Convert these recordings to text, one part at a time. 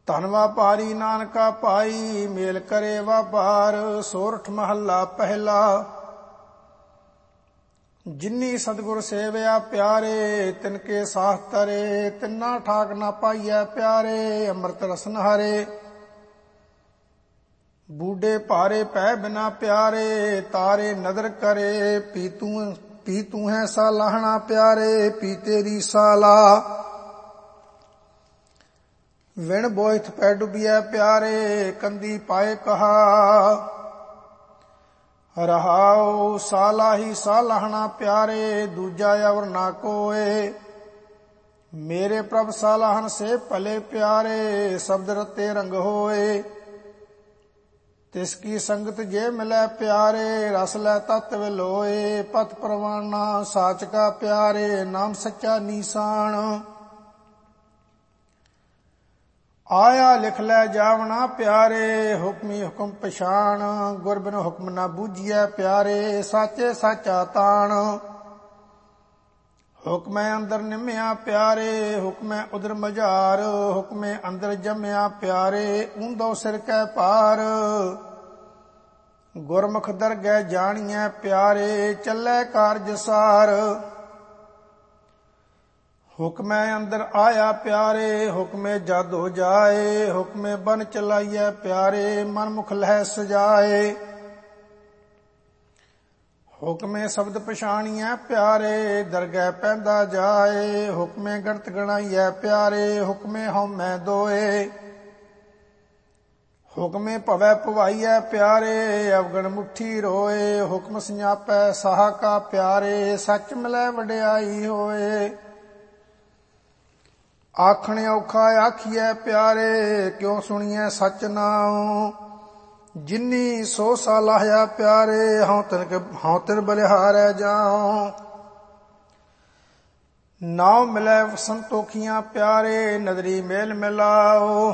ਧਨ ਵਾਪਾਰੀ ਨਾਨਕਾ ਪਾਈ, ਮੇਲ ਕਰੇ ਵਾਪਾਰ। ਸੋਰਠ ਮਹੱਲਾ ਪਹਿਲਾ। ਜਿਨੀ ਸਤਿਗੁਰ ਸੇਵਿਆ ਪਿਆਰੇ, ਤਿਨਕੇ ਸਾਥ ਤਰੇ। ਤਿੰਨਾ ਠਾਕ ਨਾ ਪਾਈਐ ਪਿਆਰੇ, ਅੰਮ੍ਰਿਤ ਰਸਨ ਹਰੇ। ਬੂਢੇ ਭਾਰੇ ਪੈ ਬਿਨਾ ਪਿਆਰੇ, ਤਾਰੇ ਨਦਰ ਕਰੇ। ਪੀ ਤੂੰ ਹੈ ਸਾਲਾਹਣਾ ਪਿਆਰੇ, ਪੀ ਤੇਰੀ ਸਾਲਾ। ਵਿਣ ਬੋਇਥ ਪੈ ਡੁਬਿਐ ਪਿਆਰੇ, ਕੰਦੀ ਪਾਏ ਕਹਾ। ਰਹਾਉ ਸਾਲਾ ਹੀ ਸਾਲਾਹਣਾ ਪਿਆਰੇ, ਦੂਜਾ ਅਵਰ ਨਾ ਕੋਏ। ਮੇਰੇ ਪ੍ਰਭ ਸਾਲਾਹਨ ਸੇ ਭਲੇ ਪਿਆਰੇ, ਸ਼ਬਦ ਰਤੇ ਰੰਗ ਹੋਏ। ਤਿਸ ਕੀ ਸੰਗਤ ਜੇ ਮਿਲੈ ਪਿਆਰੇ, ਰਸ ਲੈ ਤਤ ਵਿਲੋਏ। ਪਥ ਪ੍ਰਵਾਨਾ ਸਾਚ ਕਾ ਪਿਆਰੇ, ਨਾਮ ਸੱਚਾ ਨੀਸਾਨ। ਆਇਆ ਲਿਖ ਲੈ ਜਾਵਣਾ ਪਿਆਰੇ, ਹੁਕਮੀ ਹੁਕਮ ਪਛਾਣ। ਗੁਰ ਬਿਨ ਹੁਕਮ ਨਾ ਬੂਝੀਐ ਪਿਆਰੇ, ਸਾਚੇ ਸਾਚਾ ਤਾਣ। ਹੁਕਮੈ ਅੰਦਰ ਨਿਮਿਆ ਪਿਆਰੇ, ਹੁਕਮੈ ਉਦਰ ਮਝਾਰ। ਹੁਕਮੈ ਅੰਦਰ ਜੰਮਿਆ ਪਿਆਰੇ, ਊਂਦੋ ਸਿਰ ਕੈ ਭਾਰ। ਗੁਰਮੁਖ ਦਰਗਹਿ ਜਾਣੀਐ ਪਿਆਰੇ, ਚੱਲੈ ਕਾਰਜ ਸਾਰ। ਹੁਕਮੈ ਅੰਦਰ ਆਇਆ ਪਿਆਰੇ, ਹੁਕਮੇ ਜਦ ਹੋ ਜਾਏ। ਹੁਕਮੇ ਬਨ ਚਲਾਈਐ ਪਿਆਰੇ, ਮਨ ਮੁਖ ਲਹਿ ਸਜਾਏ। ਹੁਕਮੇ ਸ਼ਬਦ ਪਛਾਣੀਐ ਪਿਆਰੇ, ਦਰਗਹਿ ਪੈਂਦਾ ਜਾਏ। ਹੁਕਮੇ ਗਣਤ ਗਣਾਈਐ ਪਿਆਰੇ, ਹੁਕਮੇ ਹਉਮੈ ਦੋਏ। ਹੁਕਮੇ ਭਵੈ ਭਵਾਈਐ ਪਿਆਰੇ, ਅਵਗਣ ਮੁੱਠੀ ਰੋਏ। ਹੁਕਮ ਸੰਜਾਪੈ ਸਾਹ ਕਾ ਪਿਆਰੇ, ਸੱਚ ਮਿਲੈ ਵਡਿਆਈ ਹੋਏ। ਆਖਣ ਔਖਾ ਆਖੀਐ ਪਿਆਰੇ, ਕਿਉ ਸੁਣੀਐ ਸਚ ਨਾਉ। ਜਿਨੀ ਸੋ ਸਾਲਾਹਿਆ ਪਿਆਰੇ, ਹਉ ਤਿਨ ਬਲਿਹਾਰੈ ਜਾਉ। ਨਾਉ ਮਿਲੈ ਸੰਤੋਖੀਆਂ ਪਿਆਰੇ, ਨਦਰੀ ਮੇਲ ਮਿਲਾਓ।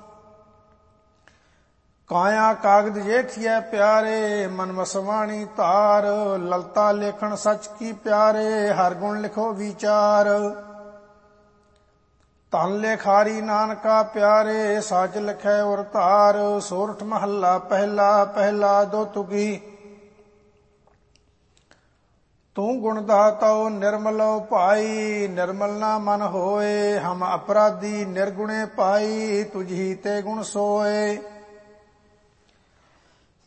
ਕਾਇਆ ਕਾਗਦ ਜੇਠੀਐ ਪਿਆਰੇ, ਮਨ ਵਸਵਾਣੀ ਧਾਰ। ਲਲਤਾ ਲੇਖਣ ਸਚ ਕੀ ਪਿਆਰੇ, ਹਰ ਗੁਣ ਲਿਖੋ ਵਿਚਾਰ। ਧਨ ਲੇਖਾਰੀ ਨਾਨਕਾ ਪਿਆਰੇ, ਸਾਚ ਲਿਖੈ ਉਰ ਧਾਰ। ਸੋਰਠ ਮਹੱਲਾ ਪਹਿਲਾ। ਪਹਿਲਾ ਦੋ ਤੁਕੀ। ਤੂੰ ਗੁਣ ਦਾਤਉ ਨਿਰਮਲਉ ਭਾਈ, ਨਿਰਮਲ ਨਾ ਮਨ ਹੋਏ। ਹਮ ਅਪਰਾਧੀ ਨਿਰਗੁਣੇ ਪਾਈ, ਤੁਝੀ ਤੇ ਗੁਣ ਸੋਏ।